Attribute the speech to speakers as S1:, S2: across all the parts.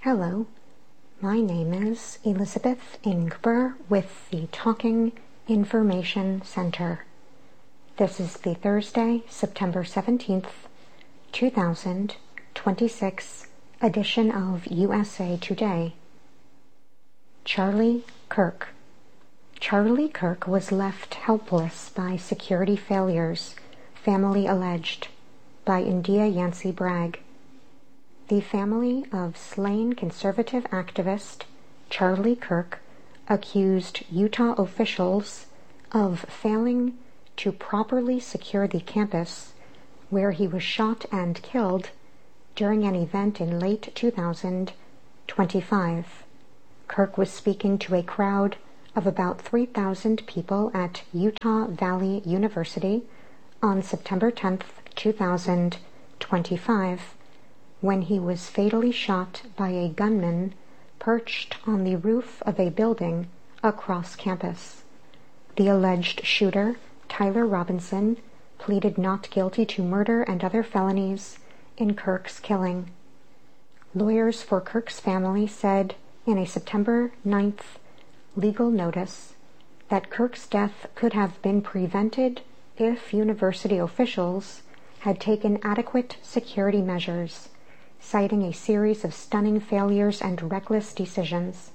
S1: Hello, my name is Elizabeth Ingber with the Talking Information Center. This is the Thursday, September 17th, 2026 edition of USA Today. Charlie Kirk. Charlie Kirk was left helpless by security failures, family alleged, by India Yancey Bragg. The family of slain conservative activist Charlie Kirk accused Utah officials of failing to properly secure the campus where he was shot and killed during an event in late 2025. Kirk was speaking to a crowd of about 3,000 people at Utah Valley University on September 10th, 2025, when he was fatally shot by a gunman perched on the roof of a building across campus. The alleged shooter, Tyler Robinson, pleaded not guilty to murder and other felonies in Kirk's killing. Lawyers for Kirk's family said in a September 9th legal notice that Kirk's death could have been prevented if university officials had taken adequate security measures, citing a series of stunning failures and reckless decisions.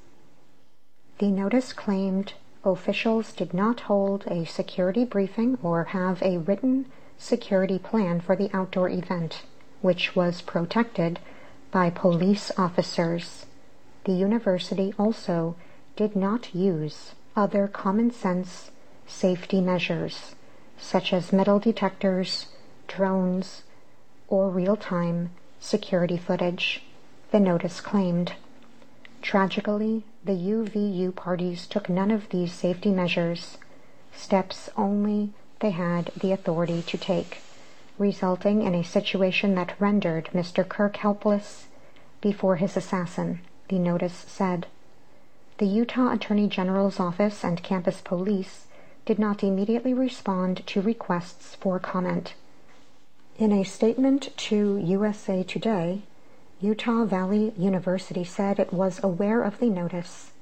S1: The notice claimed officials did not hold a security briefing or have a written security plan for the outdoor event, which was protected by police officers. The university also did not use other common-sense safety measures, such as metal detectors, drones, or real-time security footage, the notice claimed. Tragically, the UVU parties took none of these safety measures, steps only they had the authority to take, resulting in a situation that rendered Mr. Kirk helpless before his assassin, the notice said. The Utah Attorney General's office and campus police did not immediately respond to requests for comment. In a statement to USA Today, Utah Valley University said it was aware of the notice.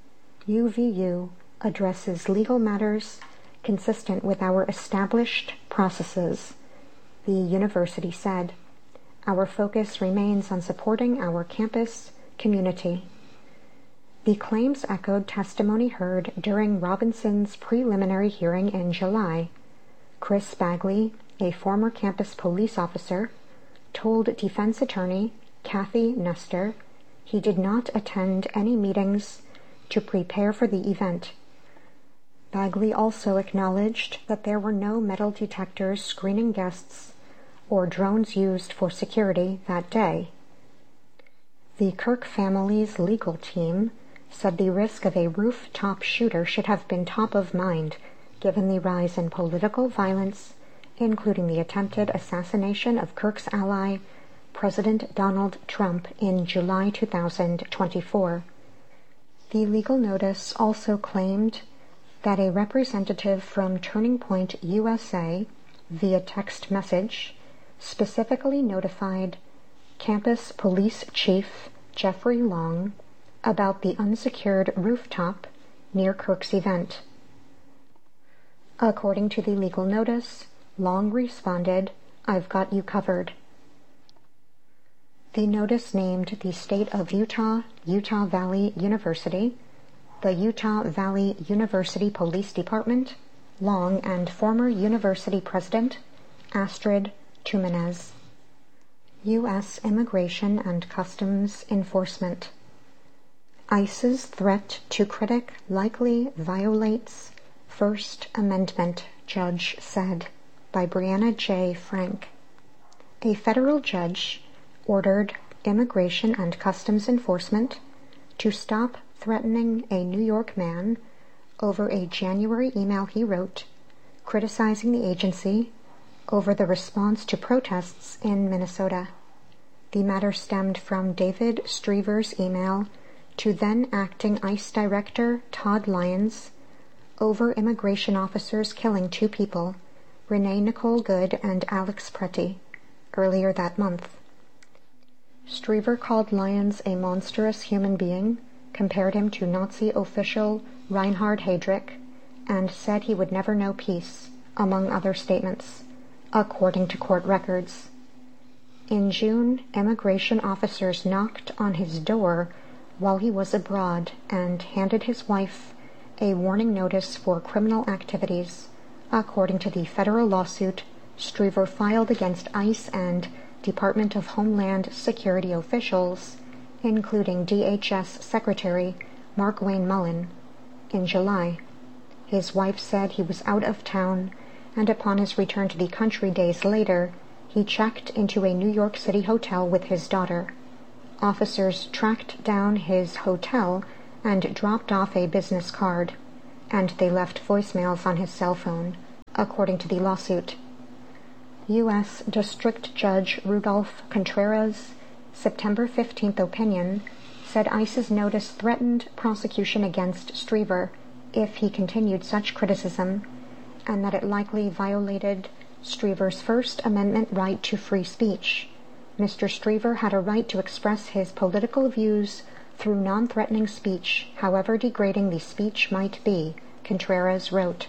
S1: UVU addresses legal matters consistent with our established processes, the university said. Our focus remains on supporting our campus community. The claims echoed testimony heard during Robinson's preliminary hearing in July. Chris Bagley, a former campus police officer, told defense attorney Kathy Nestor he did not attend any meetings to prepare for the event. Bagley also acknowledged that there were no metal detectors screening guests or drones used for security that day. The Kirk family's legal team said the risk of a rooftop shooter should have been top of mind given the rise in political violence, including the attempted assassination of Kirk's ally, President Donald Trump, in July 2024. The legal notice also claimed that a representative from Turning Point USA, via text message, specifically notified campus police chief Jeffrey Long about the unsecured rooftop near Kirk's event. According to the legal notice, Long responded, "I've got you covered." The notice named the state of Utah, Utah Valley University, the Utah Valley University Police Department, Long, and former university president Astrid Tumenez. U.S. Immigration and Customs Enforcement. ICE's threat to critic likely violates First Amendment, judge said, by Brianna J. Frank. A federal judge ordered Immigration and Customs Enforcement to stop threatening a New York man over a January email he wrote criticizing the agency over the response to protests in Minnesota. The matter stemmed from David Strever's email to then-acting ICE Director Todd Lyons over immigration officers killing two people, Renee Nicole Good and Alex Pretty, earlier that month. Striever called Lyons a monstrous human being, compared him to Nazi official Reinhard Heydrich, and said he would never know peace, among other statements, according to court records. In June, immigration officers knocked on his door while he was abroad and handed his wife a warning notice for criminal activities, according to the federal lawsuit Striever filed against ICE and Department of Homeland Security officials, including DHS Secretary Markwayne Mullin, in July. His wife said he was out of town, and upon his return to the country days later, he checked into a New York City hotel with his daughter. Officers tracked down his hotel and dropped off a business card, and they left voicemails on his cell phone, according to the lawsuit. U.S. District Judge Rudolph Contreras' September 15th opinion said ICE's notice threatened prosecution against Striever if he continued such criticism, and that it likely violated Striever's First Amendment right to free speech. Mr. Striever had a right to express his political views through non-threatening speech, however degrading the speech might be, Contreras wrote.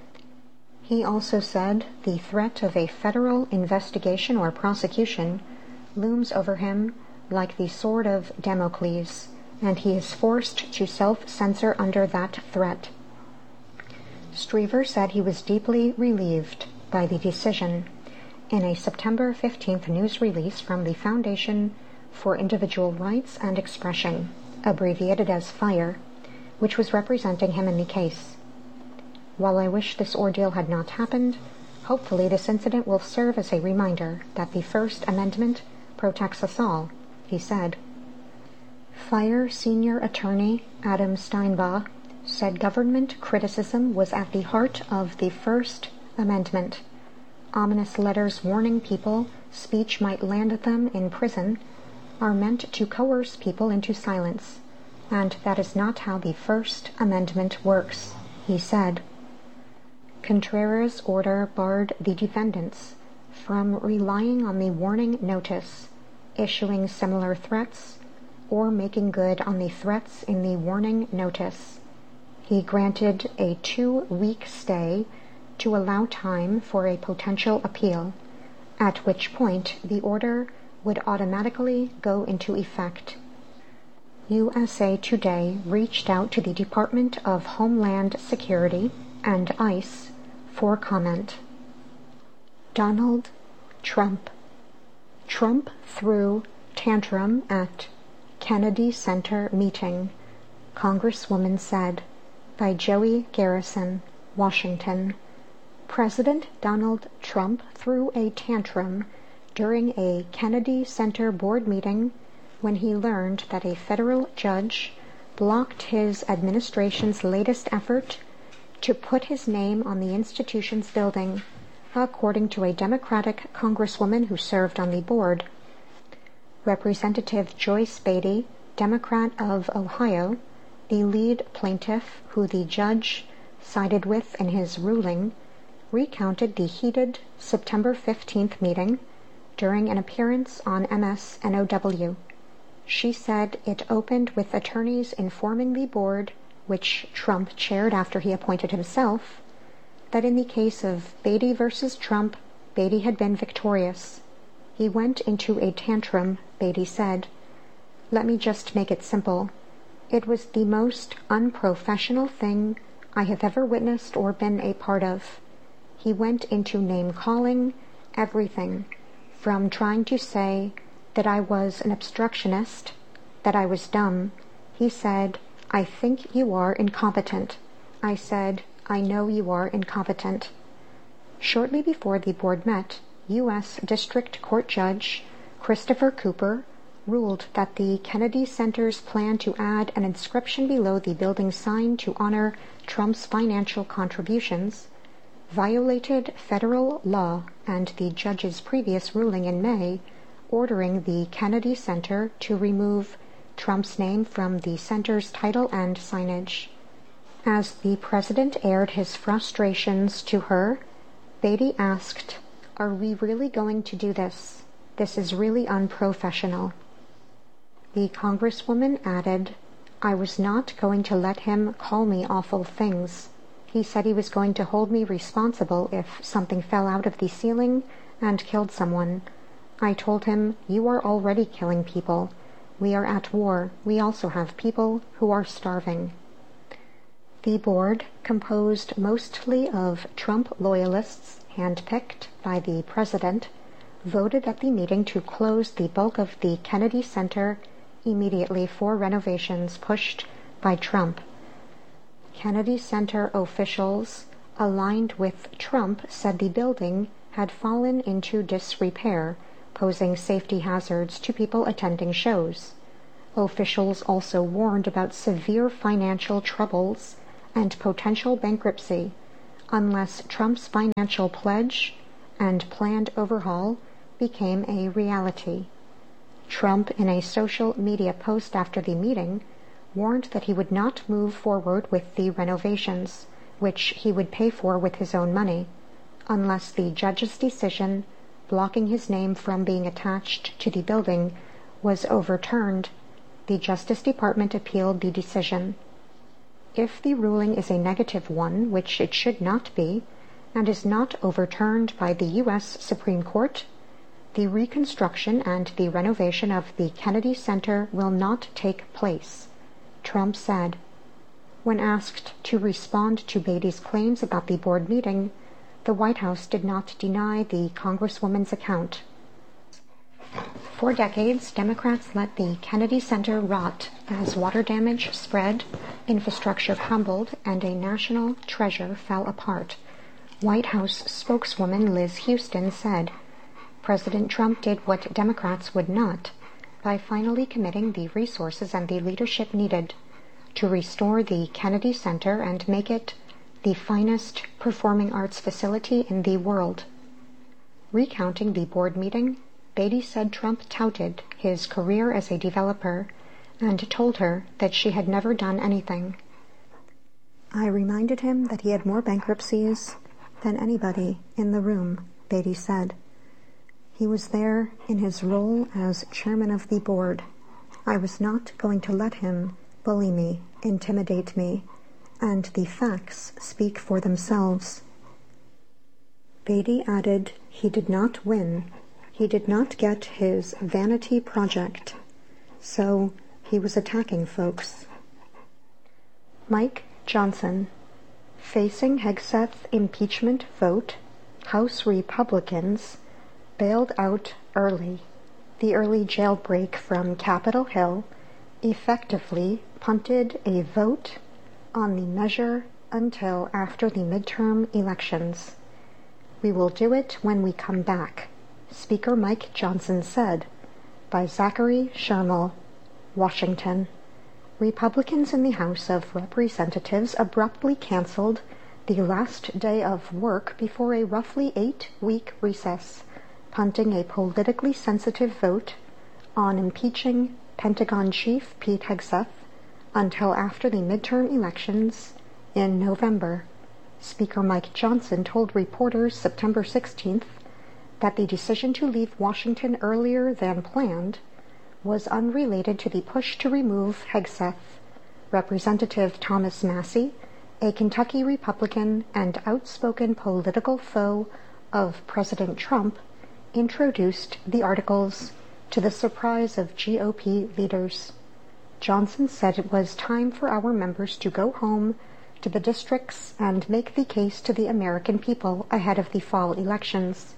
S1: He also said the threat of a federal investigation or prosecution looms over him like the sword of Damocles, and he is forced to self-censor under that threat. Striever said he was deeply relieved by the decision in a September 15th news release from the Foundation for Individual Rights and Expression, abbreviated as FIRE, which was representing him in the case. While I wish this ordeal had not happened, hopefully this incident will serve as a reminder that the First Amendment protects us all, he said. FIRE senior attorney Adam Steinbach said government criticism was at the heart of the First Amendment. Ominous letters warning people speech might land them in prison are meant to coerce people into silence, and that is not how the First Amendment works, he said. Contreras' order barred the defendants from relying on the warning notice, issuing similar threats, or making good on the threats in the warning notice. He granted a 2-week stay to allow time for a potential appeal, at which point the order would automatically go into effect. USA Today reached out to the Department of Homeland Security and ICE for comment. Donald Trump. Trump threw tantrum at Kennedy Center meeting, Congresswoman said, by Joey Garrison, Washington. President Donald Trump threw a tantrum during a Kennedy Center board meeting when he learned that a federal judge blocked his administration's latest effort to put his name on the institution's building, according to a Democratic congresswoman who served on the board. Representative Joyce Beatty, Democrat of Ohio, the lead plaintiff who the judge sided with in his ruling, recounted the heated September 15th meeting during an appearance on MSNOW. She said it opened with attorneys informing the board, which Trump chaired after he appointed himself, that in the case of Beatty versus Trump, Beatty had been victorious. He went into a tantrum, Beatty said. Let me just make it simple. It was the most unprofessional thing I have ever witnessed or been a part of. He went into name-calling, everything, from trying to say that I was an obstructionist, that I was dumb. He said, I think you are incompetent. I said, I know you are incompetent. Shortly before the board met, U.S. District Court Judge Christopher Cooper ruled that the Kennedy Center's plan to add an inscription below the building sign to honor Trump's financial contributions violated federal law and the judge's previous ruling in May ordering the Kennedy Center to remove Trump's name from the center's title and signage. As the president aired his frustrations to her, Beatty asked, Are we really going to do this? This is really unprofessional. The Congresswoman added, "I was not going to let him call me awful things. He said he was going to hold me responsible if something fell out of the ceiling and killed someone. I told him, you are already killing people. We are at war. We also have people who are starving." The board, composed mostly of Trump loyalists handpicked by the president, voted at the meeting to close the bulk of the Kennedy Center immediately for renovations pushed by Trump. Kennedy Center officials aligned with Trump said the building had fallen into disrepair, posing safety hazards to people attending shows. Officials also warned about severe financial troubles and potential bankruptcy unless Trump's financial pledge and planned overhaul became a reality. Trump, in a social media post after the meeting, warned that he would not move forward with the renovations, which he would pay for with his own money, unless the judge's decision blocking his name from being attached to the building was overturned. The Justice Department appealed the decision. If the ruling is a negative one, which it should not be, and is not overturned by the U.S. Supreme Court, the reconstruction and the renovation of the Kennedy Center will not take place, Trump said. When asked to respond to Beatty's claims about the board meeting, the White House did not deny the Congresswoman's account. For decades, Democrats let the Kennedy Center rot as water damage spread, infrastructure crumbled, and a national treasure fell apart. White House spokeswoman Liz Houston said, "President Trump did what Democrats would not, by finally committing the resources and the leadership needed to restore the Kennedy Center and make it the finest performing arts facility in the world." Recounting the board meeting, Beatty said Trump touted his career as a developer and told her that she had never done anything. "I reminded him that he had more bankruptcies than anybody in the room," Beatty said. "He was there in his role as chairman of the board. I was not going to let him bully me, intimidate me, and the facts speak for themselves." Beatty added he did not win. He did not get his vanity project, so he was attacking folks. Mike Johnson. Facing Hegseth impeachment vote, House Republicans bailed out early. The early jailbreak from Capitol Hill effectively punted a vote on the measure until after the midterm elections. "We will do it when we come back," Speaker Mike Johnson said, by Zachary Shermill, Washington. Republicans in the House of Representatives abruptly canceled the last day of work before a roughly 8-week recess, punting a politically sensitive vote on impeaching Pentagon Chief Pete Hegseth until after the midterm elections in November. Speaker Mike Johnson told reporters September 16th that the decision to leave Washington earlier than planned was unrelated to the push to remove Hegseth. Representative Thomas Massie, a Kentucky Republican and outspoken political foe of President Trump, introduced the articles to the surprise of GOP leaders. Johnson said it was time for our members to go home to the districts and make the case to the American people ahead of the fall elections.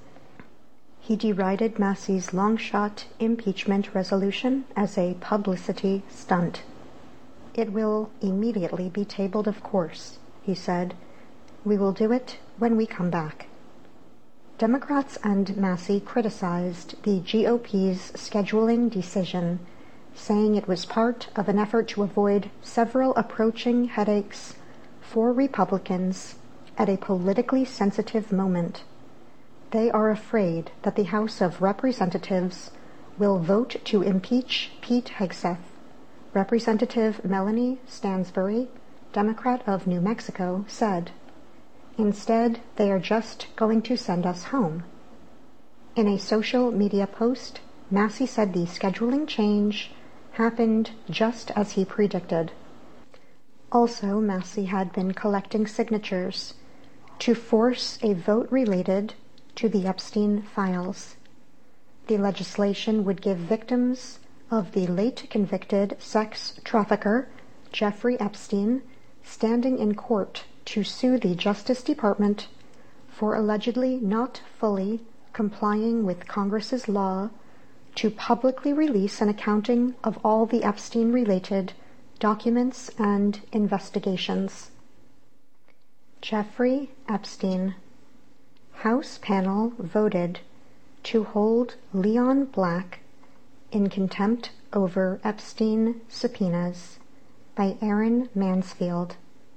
S1: He derided Massie's long-shot impeachment resolution as a publicity stunt. "It will immediately be tabled, of course," he said. "We will do it when we come back." Democrats and Massie criticized the GOP's scheduling decision, saying it was part of an effort to avoid several approaching headaches for Republicans at a politically sensitive moment. They are afraid that the House of Representatives will vote to impeach Pete Hegseth. Representative Melanie Stansbury, Democrat of New Mexico, said, "Instead, they are just going to send us home." In a social media post, Massie said the scheduling change happened just as he predicted. Also, Massey had been collecting signatures to force a vote related to the Epstein files. The legislation would give victims of the late convicted sex trafficker Jeffrey Epstein standing in court to sue the Justice Department for allegedly not fully complying with Congress's law to publicly release an accounting of all the Epstein-related documents and investigations. Jeffrey Epstein. House panel voted to hold Leon Black in contempt over Epstein subpoenas by Aaron Mansfield.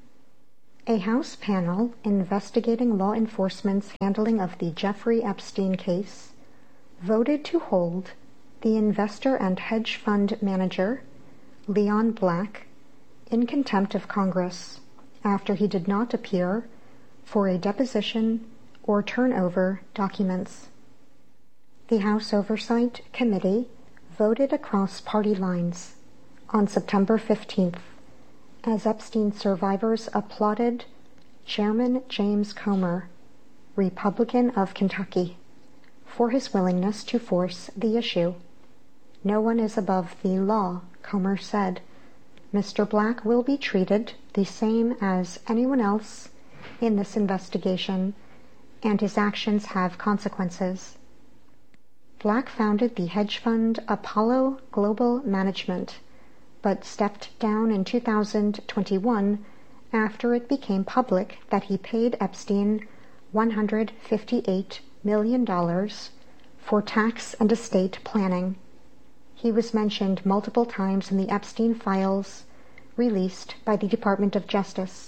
S1: A House panel investigating law enforcement's handling of the Jeffrey Epstein case voted to hold the investor and hedge fund manager, Leon Black, in contempt of Congress after he did not appear for a deposition or turn over documents. The House Oversight Committee voted across party lines on September 15th as Epstein survivors applauded Chairman James Comer, Republican of Kentucky, for his willingness to force the issue. "No one is above the law," Comer said. "Mr. Black will be treated the same as anyone else in this investigation, and his actions have consequences." Black founded the hedge fund Apollo Global Management, but stepped down in 2021 after it became public that he paid Epstein $158 million for tax and estate planning. He was mentioned multiple times in the Epstein files released by the Department of Justice.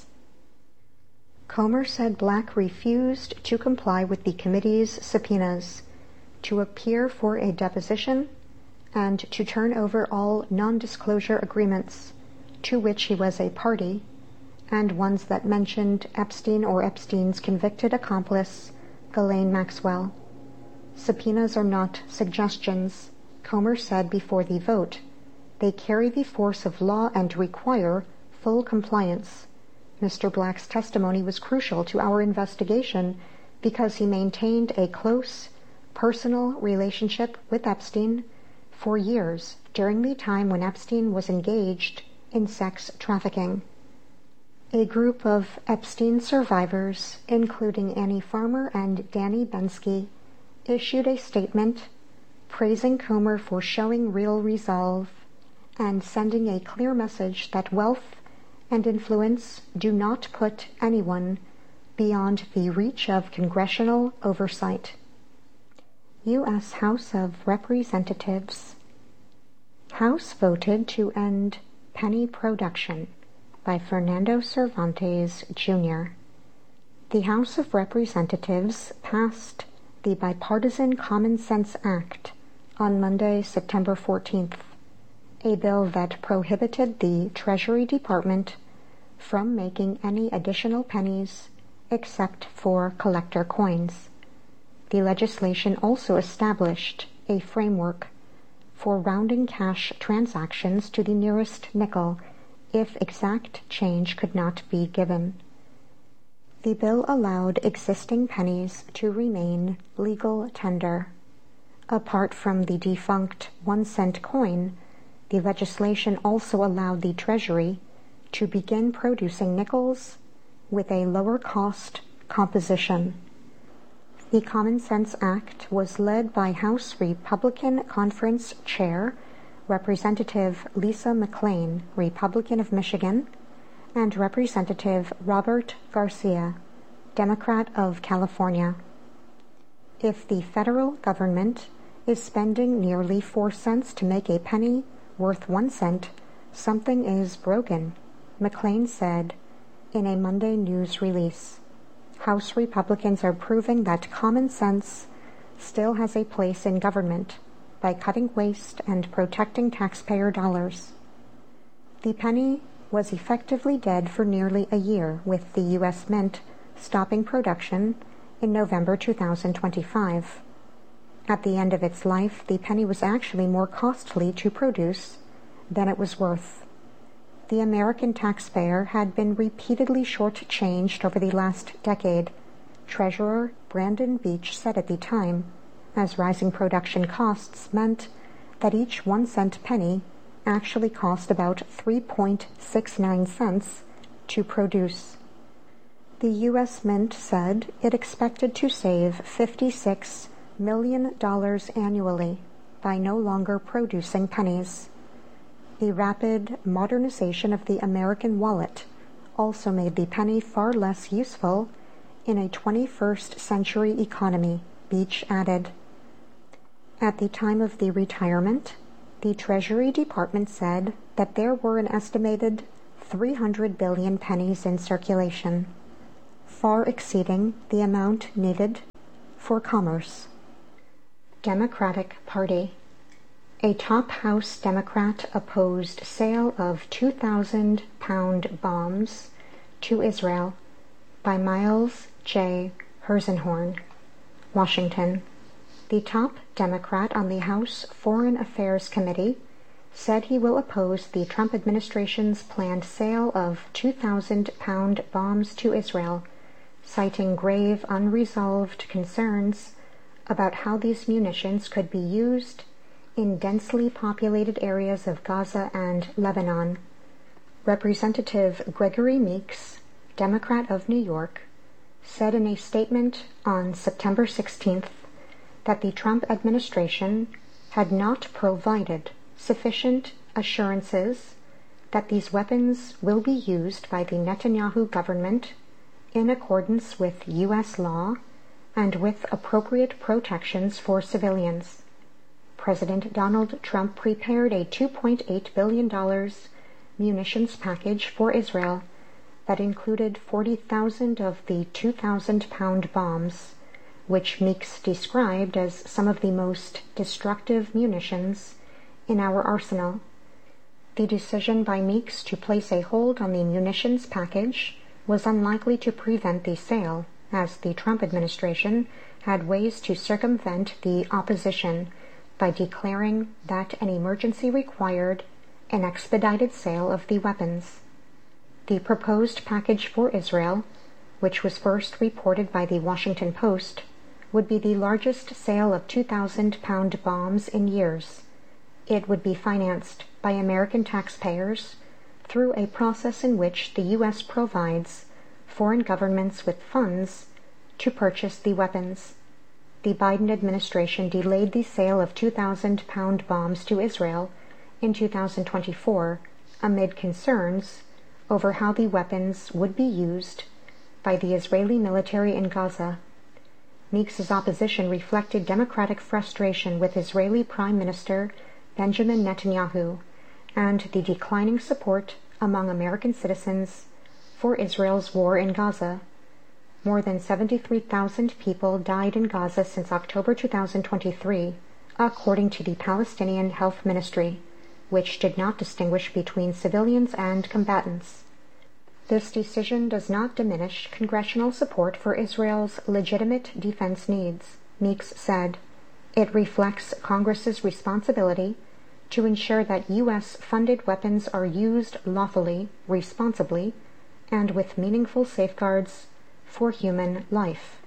S1: Comer said Black refused to comply with the committee's subpoenas to appear for a deposition and to turn over all non-disclosure agreements to which he was a party, and ones that mentioned Epstein or Epstein's convicted accomplice, Ghislaine Maxwell. "Subpoenas are not suggestions," Comer said before the vote. "They carry the force of law and require full compliance. Mr. Black's testimony was crucial to our investigation because he maintained a close, personal relationship with Epstein for years during the time when Epstein was engaged in sex trafficking." A group of Epstein survivors, including Annie Farmer and Danny Bensky, issued a statement praising Comer for showing real resolve and sending a clear message that wealth and influence do not put anyone beyond the reach of congressional oversight. U.S. House of Representatives. House voted to end penny production by Fernando Cervantes, Jr. The House of Representatives passed the Bipartisan Common Sense Act on Monday, September 14th, a bill that prohibited the Treasury Department from making any additional pennies except for collector coins. The legislation also established a framework for rounding cash transactions to the nearest nickel if exact change could not be given. The bill allowed existing pennies to remain legal tender. Apart from the defunct 1-cent coin, the legislation also allowed the Treasury to begin producing nickels with a lower cost composition. The Common Sense Act was led by House Republican Conference Chair Representative Lisa McClain, Republican of Michigan, and Representative Robert Garcia, Democrat of California. If the federal government is spending nearly 4 cents to make a penny worth 1 cent, something is broken, McClain said in a Monday news release. House Republicans are proving that common sense still has a place in government by cutting waste and protecting taxpayer dollars. The penny was effectively dead for nearly a year, with the U.S. Mint stopping production in November 2025. At the end of its life, the penny was actually more costly to produce than it was worth. The American taxpayer had been repeatedly shortchanged over the last decade, Treasurer Brandon Beach said at the time, as rising production costs meant that each 1-cent penny actually cost about 3.69 cents to produce. The U.S. Mint said it expected to save $56 million annually by no longer producing pennies. The rapid modernization of the American wallet also made the penny far less useful in a 21st century economy, Beach added. At the time of the retirement, the Treasury Department said that there were an estimated 300 billion pennies in circulation, far exceeding the amount needed for commerce. Democratic Party. A top House Democrat opposed sale of 2,000-pound bombs to Israel by Miles J. Herzenhorn, Washington. The top Democrat on the House Foreign Affairs Committee said he will oppose the Trump administration's planned sale of 2,000-pound bombs to Israel, citing grave unresolved concerns about how these munitions could be used in densely populated areas of Gaza and Lebanon. Representative Gregory Meeks, Democrat of New York, said in a statement on September 16th that the Trump administration had not provided sufficient assurances that these weapons will be used by the Netanyahu government in accordance with U.S. law and with appropriate protections for civilians. President Donald Trump prepared a $2.8 billion munitions package for Israel that included 40,000 of the 2,000-pound bombs, which Meeks described as some of the most destructive munitions in our arsenal. The decision by Meeks to place a hold on the munitions package was unlikely to prevent the sale, as the Trump administration had ways to circumvent the opposition by declaring that an emergency required an expedited sale of the weapons. The proposed package for Israel, which was first reported by the Washington Post, would be the largest sale of 2,000-pound bombs in years. It would be financed by American taxpayers through a process in which the U.S. provides foreign governments with funds to purchase the weapons. The Biden administration delayed the sale of 2,000-pound bombs to Israel in 2024 amid concerns over how the weapons would be used by the Israeli military in Gaza. Meeks' opposition reflected Democratic frustration with Israeli Prime Minister Benjamin Netanyahu and the declining support among American citizens for Israel's war in Gaza. More than 73,000 people died in Gaza since October 2023, according to the Palestinian Health Ministry, which did not distinguish between civilians and combatants. This decision does not diminish congressional support for Israel's legitimate defense needs, Meeks said. It reflects Congress's responsibility to ensure that U.S.-funded weapons are used lawfully, responsibly, and with meaningful safeguards for human life.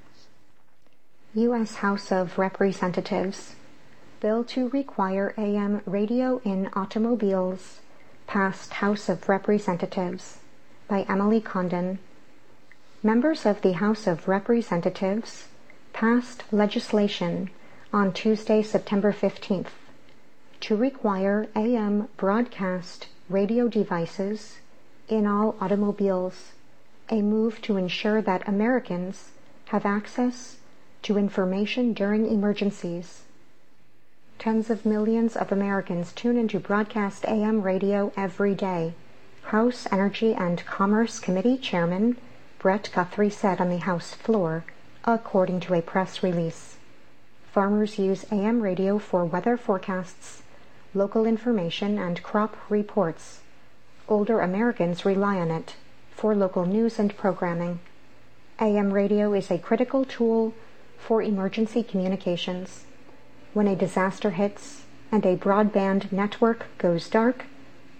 S1: U.S. House of Representatives Bill to require AM radio in automobiles passed House of Representatives by Emily Condon. Members of the House of Representatives passed legislation on Tuesday, September 15th, to require AM broadcast radio devices in all automobiles, a move to ensure that Americans have access to information during emergencies. Tens of millions of Americans tune into broadcast AM radio every day, House Energy and Commerce Committee Chairman Brett Guthrie said on the House floor, according to a press release. Farmers use AM radio for weather forecasts, local information, and crop reports. Older Americans rely on it for local news and programming. AM radio is a critical tool for emergency communications. When a disaster hits and a broadband network goes dark,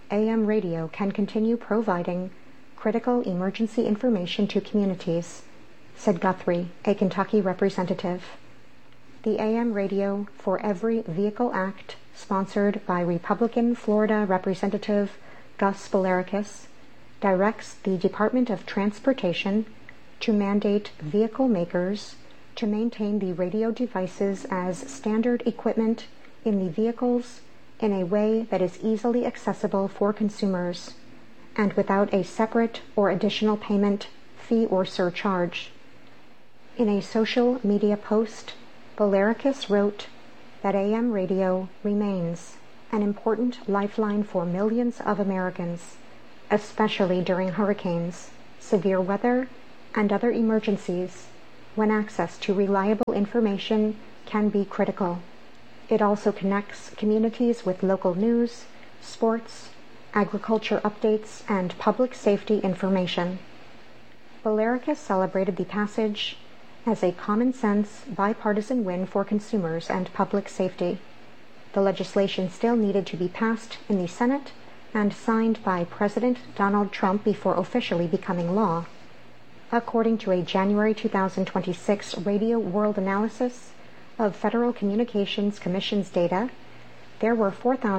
S1: AM radio can continue providing critical emergency information to communities, said Guthrie, a Kentucky representative. The AM Radio for Every Vehicle Act, sponsored by Republican Florida Representative Gus Spillerikis, directs the Department of Transportation to mandate vehicle makers to maintain the radio devices as standard equipment in the vehicles in a way that is easily accessible for consumers and without a separate or additional payment, fee, or surcharge. In a social media post, Spillerikis wrote that AM radio remains an important lifeline for millions of Americans, especially during hurricanes, severe weather, and other emergencies, when access to reliable information can be critical. It also connects communities with local news, sports, agriculture updates, and public safety information. Spillerikis celebrated the passage as a common-sense, bipartisan win for consumers and public safety. The legislation still needed to be passed in the Senate and signed by President Donald Trump before officially becoming law. According to a January 2026 Radio World Analysis of Federal Communications Commission's data, there were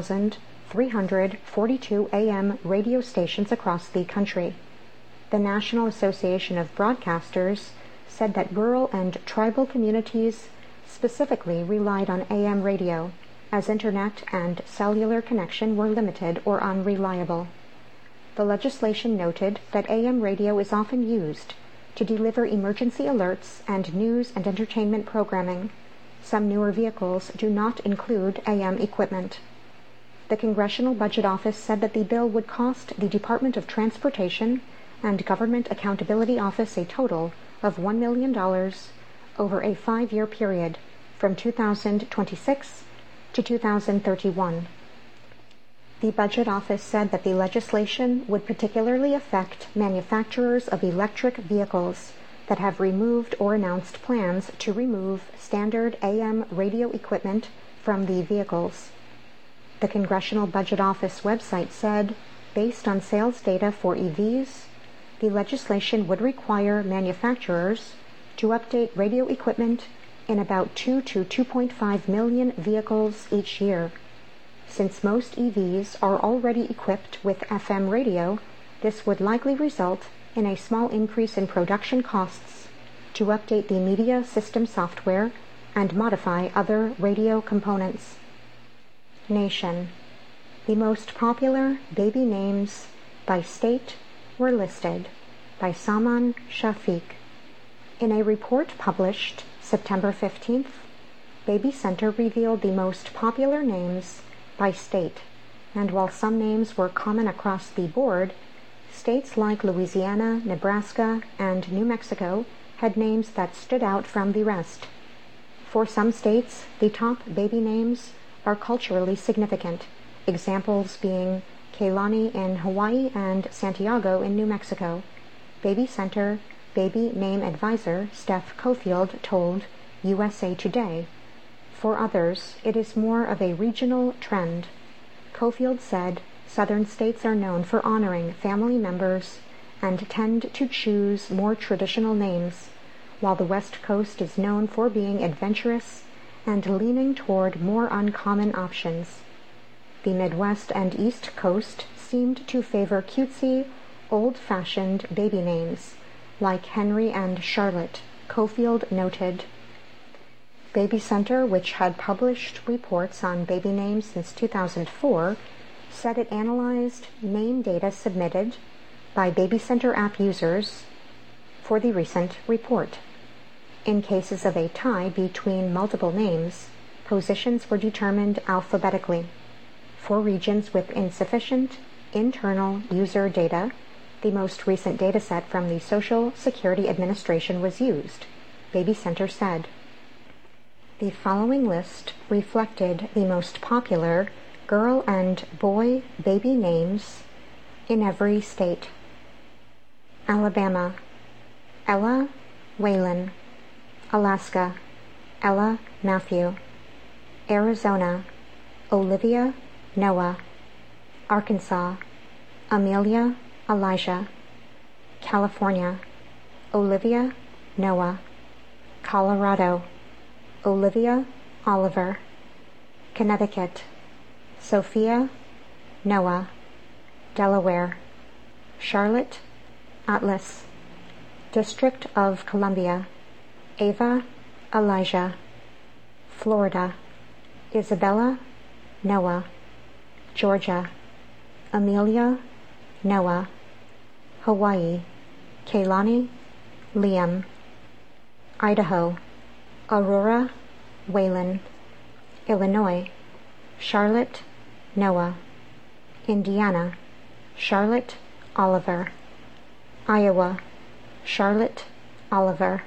S1: 4,342 AM radio stations across the country. The National Association of Broadcasters said that rural and tribal communities specifically relied on AM radio, as internet and cellular connection were limited or unreliable. The legislation noted that AM radio is often used to deliver emergency alerts and news and entertainment programming. Some newer vehicles do not include AM equipment. The Congressional Budget Office said that the bill would cost the Department of Transportation and Government Accountability Office a total of $1 million over a 5-year period from 2026 to 2031. The Budget Office said that the legislation would particularly affect manufacturers of electric vehicles that have removed or announced plans to remove standard AM radio equipment from the vehicles. The Congressional Budget Office website said, based on sales data for EVs, the legislation would require manufacturers to update radio equipment in about 2 to 2.5 million vehicles each year. Since most EVs are already equipped with FM radio, this would likely result in a small increase in production costs to update the media system software and modify other radio components. Nation. The most popular baby names by state were listed by Saman Shafiq. In a report published September 15th, Baby Center revealed the most popular names by state, and while some names were common across the board, states like Louisiana, Nebraska, and New Mexico had names that stood out from the rest. For some states, the top baby names are culturally significant, examples being Keilani in Hawaii and Santiago in New Mexico. Baby Center Baby Name Advisor Steph Cofield told USA Today, "For others, it is more of a regional trend." Cofield said southern states are known for honoring family members and tend to choose more traditional names, while the West Coast is known for being adventurous and leaning toward more uncommon options. The Midwest and East Coast seemed to favor cutesy, old-fashioned baby names, like Henry and Charlotte, Cofield noted. Baby Center, which had published reports on baby names since 2004, said it analyzed name data submitted by Baby Center app users for the recent report. In cases of a tie between multiple names, positions were determined alphabetically. For regions with insufficient internal user data, the most recent dataset from the Social Security Administration was used, Baby Center said. The following list reflected the most popular girl and boy baby names in every state. Alabama, Ella Waylon. Alaska, Ella Matthew. Arizona, Olivia Noah. Arkansas, Amelia Elijah. California, Olivia Noah. Colorado, Olivia Oliver. Connecticut, Sophia Noah. Delaware, Charlotte Atlas. District of Columbia, Ava Elijah. Florida, Isabella Noah. Georgia, Amelia Noah. Hawaii, Kaylani Liam. Idaho, Aurora Waylon. Illinois, Charlotte Noah. Indiana, Charlotte Oliver. Iowa, Charlotte Oliver.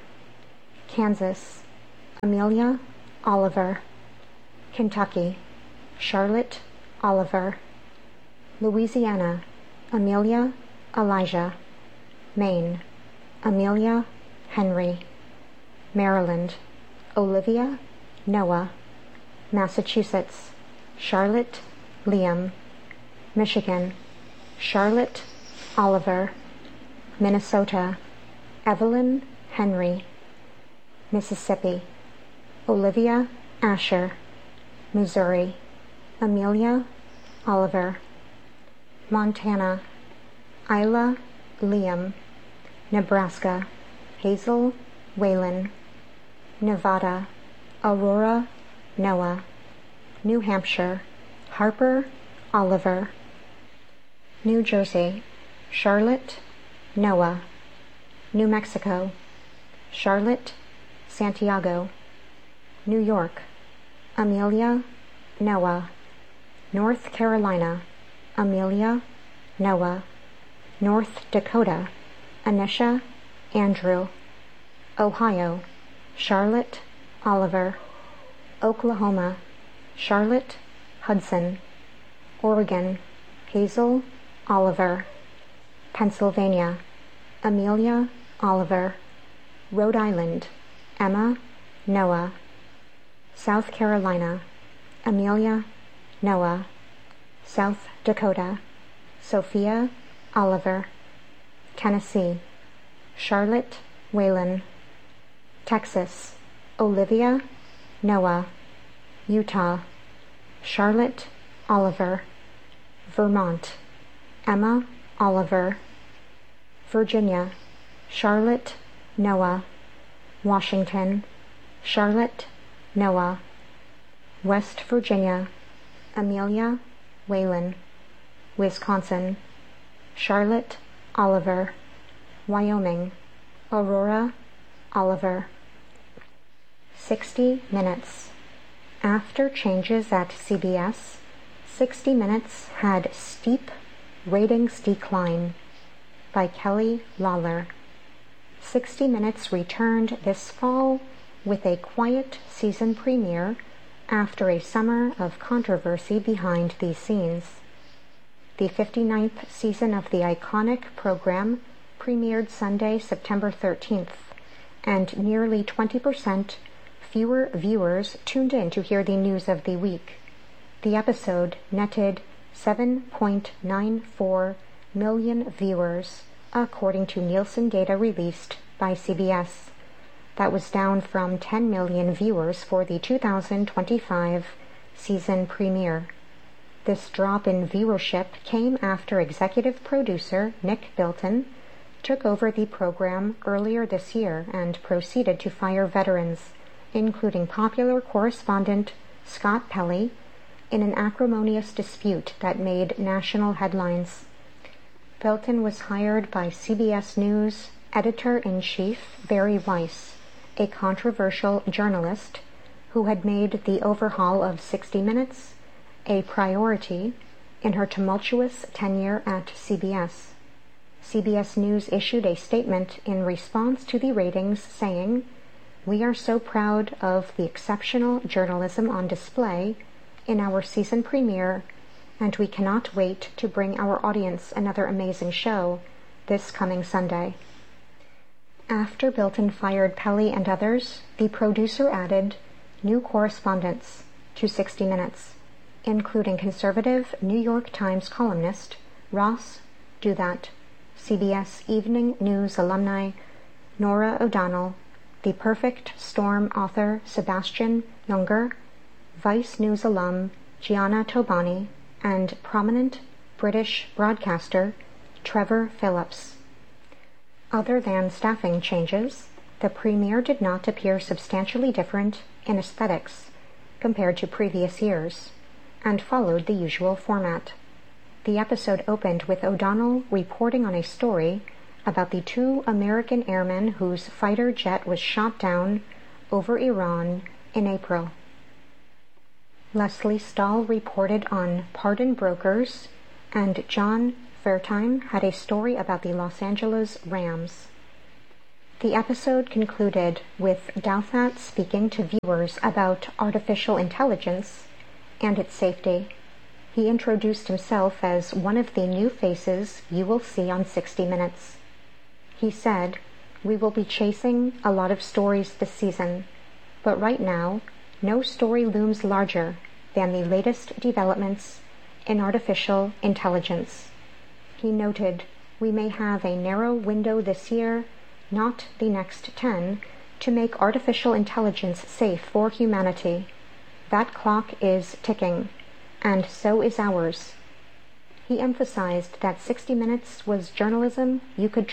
S1: Kansas, Amelia Oliver. Kentucky, Charlotte Oliver. Louisiana, Amelia Elijah. Maine, Amelia Henry. Maryland, Olivia Noah. Massachusetts, Charlotte Liam. Michigan, Charlotte Oliver. Minnesota, Evelyn Henry. Mississippi, Olivia Asher. Missouri, Amelia Oliver. Montana, Isla Liam. Nebraska, Hazel Whalen. Nevada, Aurora Noah. New Hampshire, Harper Oliver. New Jersey, Charlotte Noah. New Mexico, Charlotte Santiago. New York, Amelia Noah. North Carolina, Amelia Noah. North Dakota, Anisha Andrew. Ohio, Charlotte Oliver. Oklahoma, Charlotte Hudson. Oregon, Hazel Oliver. Pennsylvania, Amelia Oliver. Rhode Island, Emma Noah. South Carolina, Amelia Noah. South Dakota, Sophia Oliver. Tennessee, Charlotte Whalen. Texas, Olivia Noah. Utah, Charlotte Oliver. Vermont, Emma Oliver. Virginia, Charlotte Noah. Washington, Charlotte Noah. West Virginia, Amelia Whalen. Wisconsin, Charlotte Oliver. Wyoming, Aurora Oliver. 60 Minutes. After changes at CBS, 60 Minutes had steep ratings decline. By Kelly Lawler. 60 Minutes returned this fall with a quiet season premiere after a summer of controversy behind these scenes. The 59th season of the iconic program premiered Sunday, September 13th, and nearly 20% fewer viewers tuned in to hear the news of the week. The episode netted 7.94 million viewers, according to Nielsen data released by CBS. That was down from 10 million viewers for the 2025 season premiere. This drop in viewership came after executive producer Nick Bilton took over the program earlier this year and proceeded to fire veterans, including popular correspondent Scott Pelley, in an acrimonious dispute that made national headlines. Bilton was hired by CBS News editor-in-chief Barry Weiss, a controversial journalist who had made the overhaul of 60 Minutes a priority in her tumultuous tenure at CBS. CBS News issued a statement in response to the ratings saying, "We are so proud of the exceptional journalism on display in our season premiere, and we cannot wait to bring our audience another amazing show this coming Sunday." After Bilton fired Pelley and others, the producer added new correspondents to 60 Minutes, including conservative New York Times columnist Ross Douthat, CBS Evening News alumni Norah O'Donnell, The Perfect Storm author Sebastian Junger, Vice News alum Gianna Tobani, and prominent British broadcaster Trevor Phillips. Other than staffing changes, the premiere did not appear substantially different in aesthetics compared to previous years, and followed the usual format. The episode opened with O'Donnell reporting on a story about the 2 American airmen whose fighter jet was shot down over Iran in April. Leslie Stahl reported on pardon brokers, and John Fairtime had a story about the Los Angeles Rams. The episode concluded with Douthat speaking to viewers about artificial intelligence and its safety. He introduced himself as one of the new faces you will see on 60 Minutes. He said, "We will be chasing a lot of stories this season, but right now, no story looms larger than the latest developments in artificial intelligence." He noted, "We may have a narrow window this year, not the next 10, to make artificial intelligence safe for humanity. That clock is ticking, and so is ours." He emphasized that 60 Minutes was journalism you could